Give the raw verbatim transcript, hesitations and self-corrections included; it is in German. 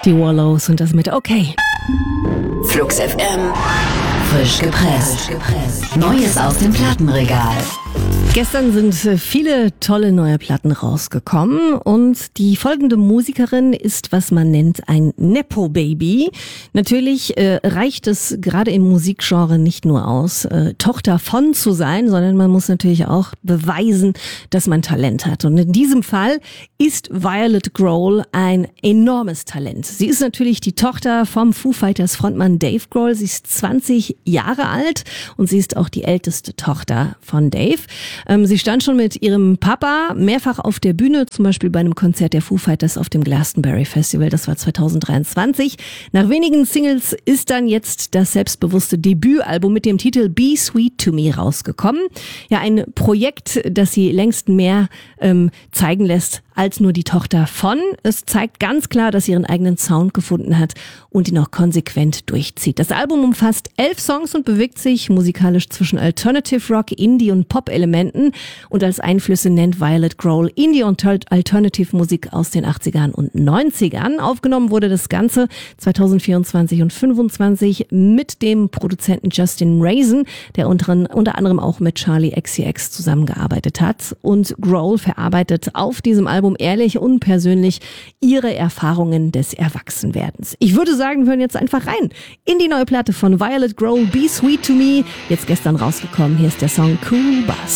Die Wallows und das mit Okay. Flux F M. Frisch gepresst. Neues aus dem Plattenregal. Gestern sind viele tolle neue Platten rausgekommen und die folgende Musikerin ist, was man nennt, ein Nepo-Baby. Natürlich äh, reicht es gerade im Musikgenre nicht nur aus, äh, Tochter von zu sein, sondern man muss natürlich auch beweisen, dass man Talent hat. Und in diesem Fall ist Violet Grohl ein enormes Talent. Sie ist natürlich die Tochter vom Foo Fighters Frontmann Dave Grohl. Sie ist zwanzig Jahre alt und sie ist auch die älteste Tochter von Dave. Ähm, sie stand schon mit ihrem Papa mehrfach auf der Bühne, zum Beispiel bei einem Konzert der Foo Fighters auf dem Glastonbury Festival. Das war zwanzig dreiundzwanzig. Nach wenigen Singles ist dann jetzt das selbstbewusste Debütalbum mit dem Titel Be Sweet to Me rausgekommen. Ja, ein Projekt, das sie längst mehr ähm, zeigen lässt als nur die Tochter von. Es zeigt ganz klar, dass sie ihren eigenen Sound gefunden hat und ihn auch konsequent durchzieht. Das Album umfasst elf Songs und bewegt sich musikalisch zwischen Alternative Rock, Indie und Pop-Elementen. Und als Einflüsse nennt Violet Grohl Indie und Alternative Musik aus den achtzigern und neunzigern. Aufgenommen wurde das Ganze zwanzig vierundzwanzig und fünfundzwanzig mit dem Produzenten Justin Raisin, der unter, unter anderem auch mit Charlie X C X zusammengearbeitet hat. Und Grohl verarbeitet auf diesem Album ehrlich und persönlich ihre Erfahrungen des Erwachsenwerdens. Ich würde sagen, wir hören jetzt einfach rein in die neue Platte von Violet Grohl, Be Sweet to Me. Jetzt gestern rausgekommen. Hier ist der Song Cool Buzz.